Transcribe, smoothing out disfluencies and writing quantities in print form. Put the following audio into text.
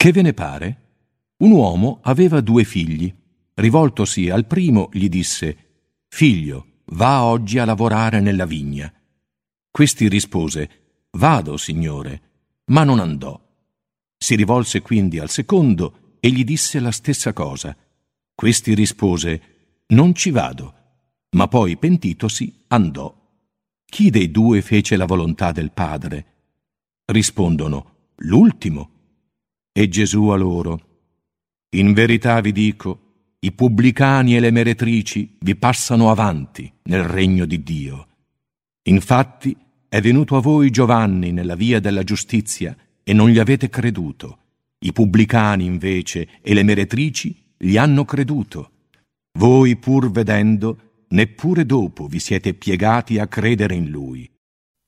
Che ve ne pare? Un uomo aveva 2 figli. Rivoltosi al primo, gli disse: «Figlio, va oggi a lavorare nella vigna». Questi rispose: «Vado, signore», ma non andò. Si rivolse quindi al secondo e gli disse la stessa cosa. Questi rispose: «Non ci vado», ma poi, pentitosi, andò. Chi dei 2 fece la volontà del padre? Rispondono: «L'ultimo». E Gesù a loro: «In verità vi dico, i pubblicani e le meretrici vi passano avanti nel regno di Dio. Infatti è venuto a voi Giovanni nella via della giustizia e non gli avete creduto. I pubblicani invece e le meretrici gli hanno creduto. Voi, pur vedendo, neppure dopo vi siete piegati a credere in lui.